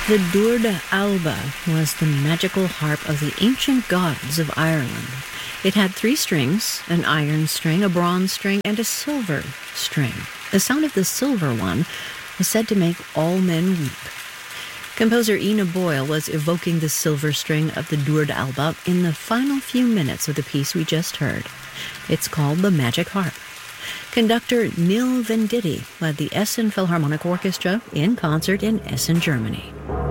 The Dúrd Alba was the magical harp of the ancient gods of Ireland. It had 3 strings, an iron string, a bronze string, and a silver string. The sound of the silver one was said to make all men weep. Composer Ina Boyle was evoking the silver string of the Dúrd Alba in the final few minutes of the piece we just heard. It's called The Magic Harp. Conductor Neil Venditti led the Essen Philharmonic Orchestra in concert in Essen, Germany.